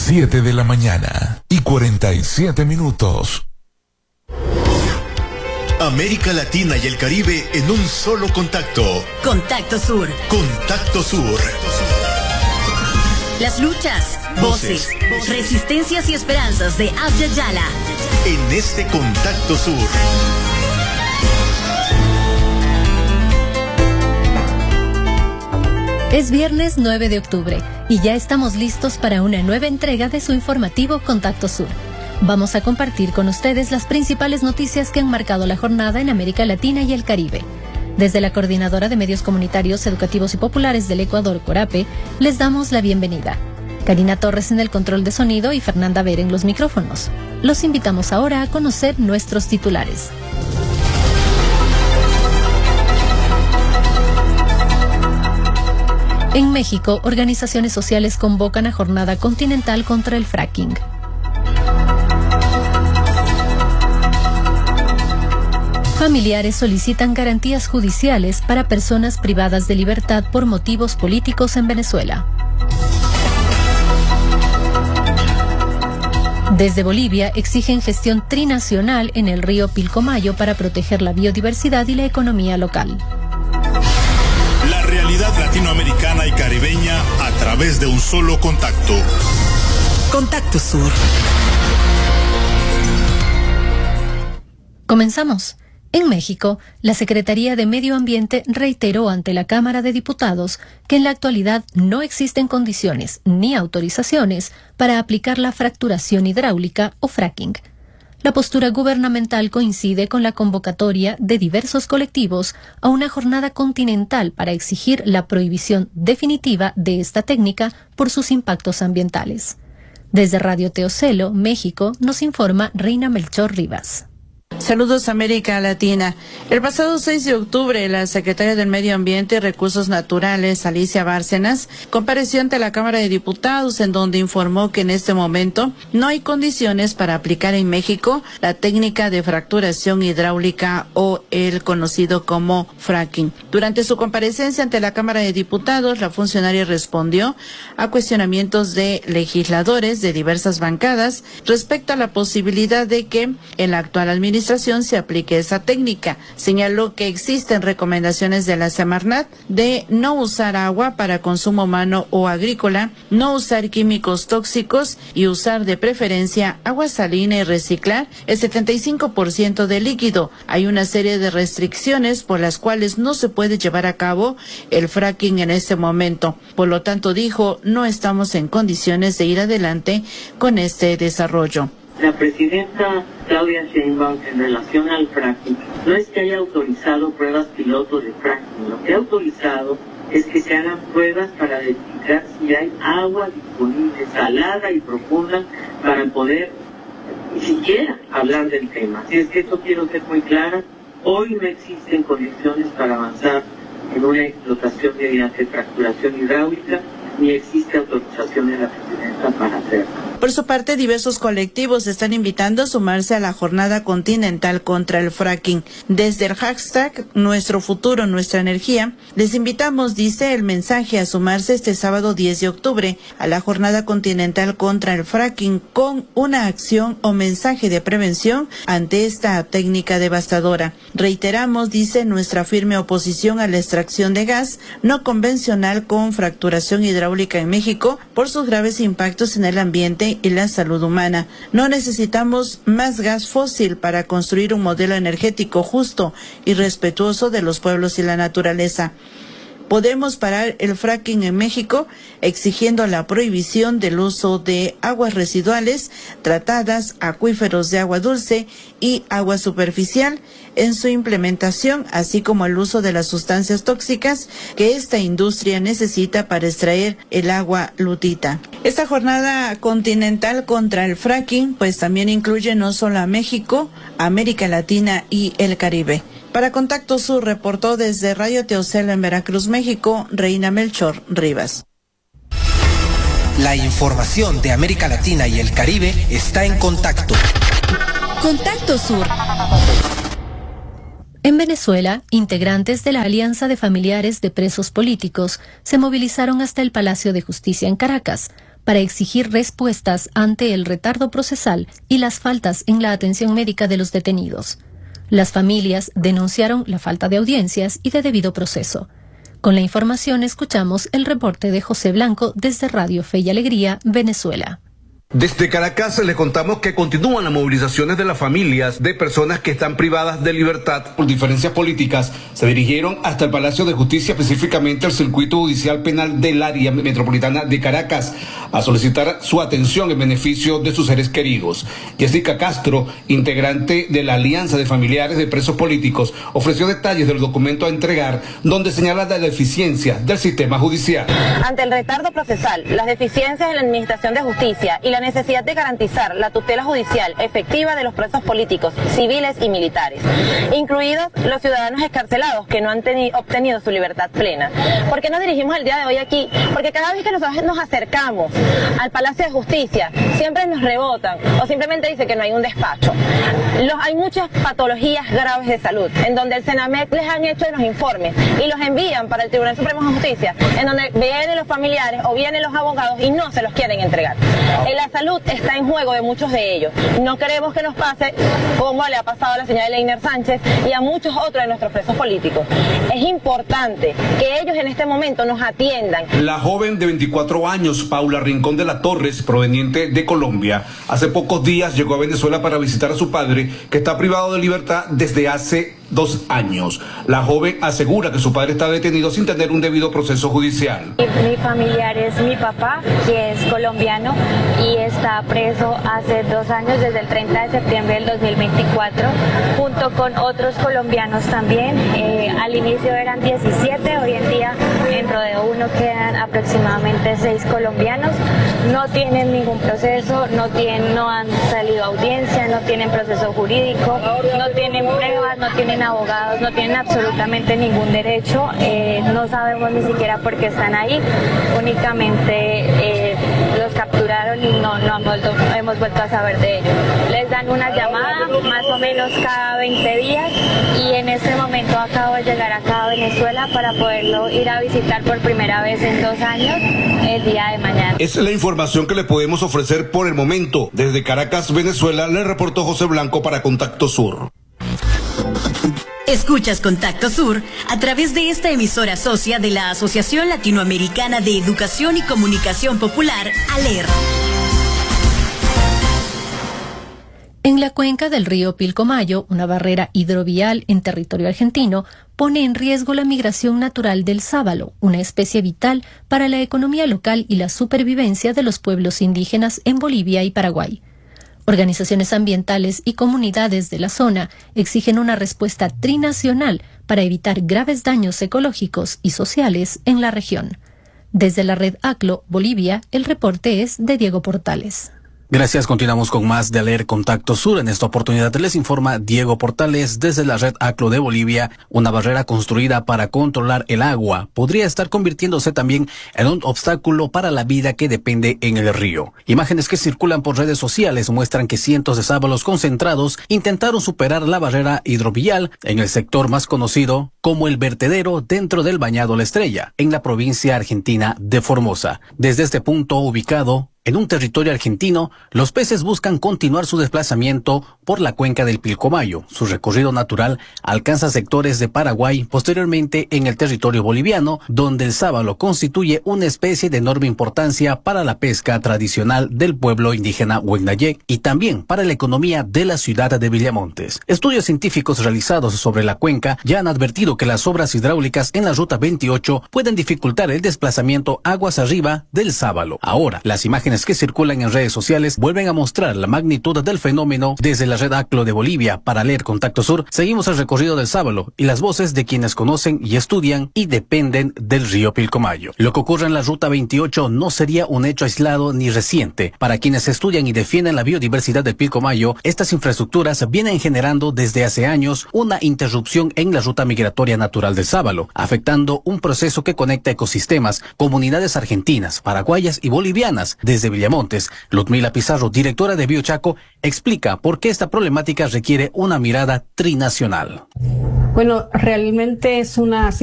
7 de la mañana y 47 minutos. América Latina y el Caribe en un solo contacto. Contacto Sur. Contacto Sur. Las luchas, voces, resistencias y esperanzas de Abya Yala. En este Contacto Sur. Es viernes 9 de octubre y ya estamos listos para una nueva entrega de su informativo Contacto Sur. Vamos a compartir con ustedes las principales noticias que han marcado la jornada en América Latina y el Caribe. Desde la Coordinadora de Medios Comunitarios, Educativos y Populares del Ecuador, CORAPE, les damos la bienvenida. Karina Torres en el control de sonido y Fernanda Ver en los micrófonos. Los invitamos ahora a conocer nuestros titulares. En México, organizaciones sociales convocan a jornada continental contra el fracking. Familiares solicitan garantías judiciales para personas privadas de libertad por motivos políticos en Venezuela. Desde Bolivia exigen gestión trinacional en el río Pilcomayo para proteger la biodiversidad y la economía local. La realidad latinoamericana y caribeña a través de un solo contacto. Contacto Sur. Comenzamos. En México, la Secretaría de Medio Ambiente reiteró ante la Cámara de Diputados que en la actualidad no existen condiciones ni autorizaciones para aplicar la fracturación hidráulica o fracking. La postura gubernamental coincide con la convocatoria de diversos colectivos a una jornada continental para exigir la prohibición definitiva de esta técnica por sus impactos ambientales. Desde Radio Teocelo, México, nos informa Reina Melchor Rivas. Saludos América Latina. El pasado 6 de octubre, la secretaria del Medio Ambiente y Recursos Naturales, Alicia Bárcenas, compareció ante la Cámara de Diputados en donde informó que en este momento no hay condiciones para aplicar en México la técnica de fracturación hidráulica o el conocido como fracking. Durante su comparecencia ante la Cámara de Diputados, la funcionaria respondió a cuestionamientos de legisladores de diversas bancadas respecto a la posibilidad de que en la actual administración se aplique esa técnica. Señaló que existen recomendaciones de la Semarnat de no usar agua para consumo humano o agrícola, no usar químicos tóxicos y usar de preferencia agua salina y reciclar el 75% del líquido. Hay una serie de restricciones por las cuales no se puede llevar a cabo el fracking en este momento. Por lo tanto, dijo, no estamos en condiciones de ir adelante con este desarrollo. La presidenta Claudia Sheinbaum, en relación al fracking, no es que haya autorizado pruebas piloto de fracking, lo que ha autorizado es que se hagan pruebas para verificar si hay agua disponible, salada y profunda, para poder ni siquiera hablar del tema. Así es que eso quiero ser muy clara, hoy no existen condiciones para avanzar en una explotación mediante fracturación hidráulica, ni existe autorización de la presidenta para hacerlo. Por su parte, diversos colectivos están invitando a sumarse a la jornada continental contra el fracking. Desde el hashtag Nuestro Futuro, Nuestra Energía, les invitamos, dice el mensaje, a sumarse este sábado 10 de octubre a la jornada continental contra el fracking con una acción o mensaje de prevención ante esta técnica devastadora. Reiteramos, dice, nuestra firme oposición a la extracción de gas no convencional con fracturación hidráulica en México por sus graves impactos en el ambiente y la salud humana. No necesitamos más gas fósil para construir un modelo energético justo y respetuoso de los pueblos y la naturaleza. Podemos parar el fracking en México exigiendo la prohibición del uso de aguas residuales tratadas, acuíferos de agua dulce y agua superficial en su implementación, así como el uso de las sustancias tóxicas que esta industria necesita para extraer el agua lutita. Esta jornada continental contra el fracking pues también incluye no solo a México, América Latina y el Caribe. Para Contacto Sur reportó desde Radio Teocelo en Veracruz, México, Reina Melchor Rivas. La información de América Latina y el Caribe está en Contacto. Contacto Sur. En Venezuela, integrantes de la Alianza de Familiares de Presos Políticos se movilizaron hasta el Palacio de Justicia en Caracas para exigir respuestas ante el retardo procesal y las faltas en la atención médica de los detenidos. Las familias denunciaron la falta de audiencias y de debido proceso. Con la información escuchamos el reporte de José Blanco desde Radio Fe y Alegría, Venezuela. Desde Caracas les contamos que continúan las movilizaciones de las familias de personas que están privadas de libertad por diferencias políticas. Se dirigieron hasta el Palacio de Justicia, específicamente al Circuito Judicial Penal del Área Metropolitana de Caracas, a solicitar su atención en beneficio de sus seres queridos. Jessica Castro, integrante de la Alianza de Familiares de Presos Políticos, ofreció detalles del documento a entregar, donde señala la deficiencia del sistema judicial. Ante el retardo procesal, las deficiencias en la administración de justicia y la necesidad de garantizar la tutela judicial efectiva de los presos políticos, civiles y militares, incluidos los ciudadanos excarcelados que no han obtenido su libertad plena. ¿Por qué nos dirigimos el día de hoy aquí? Porque cada vez que nosotros nos acercamos al Palacio de Justicia, siempre nos rebotan o simplemente dicen que no hay un despacho. Hay muchas patologías graves de salud, en donde el Senamec les han hecho los informes y los envían para el Tribunal Supremo de Justicia, en donde vienen los familiares o vienen los abogados y no se los quieren entregar. La salud está en juego de muchos de ellos. No queremos que nos pase como le ha pasado a la señora Leiner Sánchez y a muchos otros de nuestros presos políticos. Es importante que ellos en este momento nos atiendan. La joven de 24 años, Paula Rincón de la Torres, proveniente de Colombia, hace pocos días llegó a Venezuela para visitar a su padre, que está privado de libertad desde hace 2 años. La joven asegura que su padre está detenido sin tener un debido proceso judicial. Mi familiar es mi papá, que es colombiano y está preso hace 2 años, desde el 30 de septiembre del 2024, junto con otros colombianos también. Al inicio eran 17, hoy en día en Rodeo 1 quedan aproximadamente 6 colombianos. No tienen ningún proceso, no han salido a audiencia, no tienen proceso jurídico, no tienen pruebas, no tienen abogados, no tienen absolutamente ningún derecho. No sabemos ni siquiera por qué están ahí, únicamente los capturaron y no hemos vuelto a saber de ellos. Les dan una llamada más o menos cada 20 días y en este momento acabo de llegar acá a Venezuela para poderlo ir a visitar por primera vez en 2 años el día de mañana. Es la información que le podemos ofrecer por el momento. Desde Caracas, Venezuela, le reportó José Blanco para Contacto Sur. Escuchas Contacto Sur a través de esta emisora socia de la Asociación Latinoamericana de Educación y Comunicación Popular, ALER. En la cuenca del río Pilcomayo, una barrera hidrovial en territorio argentino pone en riesgo la migración natural del sábalo, una especie vital para la economía local y la supervivencia de los pueblos indígenas en Bolivia y Paraguay. Organizaciones ambientales y comunidades de la zona exigen una respuesta trinacional para evitar graves daños ecológicos y sociales en la región. Desde la red ACLO, Bolivia, el reporte es de Diego Portales. Gracias, continuamos con más de ALER Contacto Sur. En esta oportunidad les informa Diego Portales desde la red ACLO de Bolivia. Una barrera construida para controlar el agua podría estar convirtiéndose también en un obstáculo para la vida que depende en el río. Imágenes que circulan por redes sociales muestran que cientos de sábalos concentrados intentaron superar la barrera hidrovial en el sector más conocido como el vertedero dentro del Bañado La Estrella, en la provincia argentina de Formosa. Desde este punto ubicado en un territorio argentino, los peces buscan continuar su desplazamiento por la cuenca del Pilcomayo. Su recorrido natural alcanza sectores de Paraguay, posteriormente en el territorio boliviano, donde el sábalo constituye una especie de enorme importancia para la pesca tradicional del pueblo indígena Huegnayek y también para la economía de la ciudad de Villamontes. Estudios científicos realizados sobre la cuenca ya han advertido que las obras hidráulicas en la Ruta 28 pueden dificultar el desplazamiento aguas arriba del sábalo. Ahora, las imágenes que circulan en redes sociales vuelven a mostrar la magnitud del fenómeno. Desde la red ACLO de Bolivia para ALER Contacto Sur seguimos el recorrido del sábalo y las voces de quienes conocen y estudian y dependen del río Pilcomayo. Lo que ocurre en la Ruta 28 no sería un hecho aislado ni reciente. Para quienes estudian y defienden la biodiversidad del Pilcomayo, estas infraestructuras vienen generando desde hace años una interrupción en la ruta migratoria natural del sábalo, afectando un proceso que conecta ecosistemas, comunidades argentinas, paraguayas y bolivianas. Desde Villamontes, Ludmila Pizarro, directora de Biochaco, explica por qué esta problemática requiere una mirada trinacional. Bueno, realmente es una